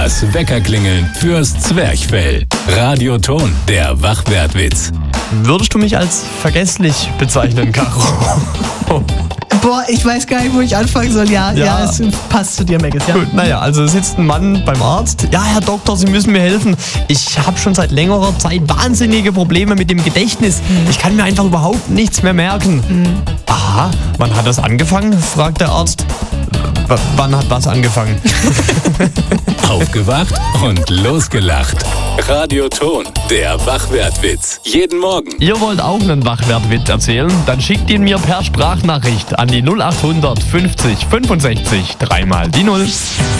Das Weckerklingeln fürs Zwerchfell. Radioton, der Wachwertwitz. Würdest du mich als vergesslich bezeichnen, Caro? Boah, ich weiß gar nicht, wo ich anfangen soll. Ja, es passt zu dir, Meggis. Ja. Gut, naja, also sitzt ein Mann beim Arzt. Ja, Herr Doktor, Sie müssen mir helfen. Ich habe schon seit längerer Zeit wahnsinnige Probleme mit dem Gedächtnis. Ich kann mir einfach überhaupt nichts mehr merken. Aha, wann hat das angefangen? Fragt der Arzt. Wann hat was angefangen? Aufgewacht und losgelacht. Radioton, der Wachwertwitz. Jeden Morgen. Ihr wollt auch einen Wachwertwitz erzählen? Dann schickt ihn mir per Sprachnachricht an die 0800 50 65 3 mal die 0.